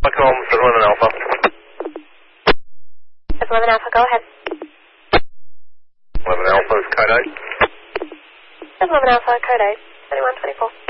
Stockholm, 11 Alpha. 11 Alpha, go ahead. 11 Alpha is code 8. 11 Alpha, code 8, 2124.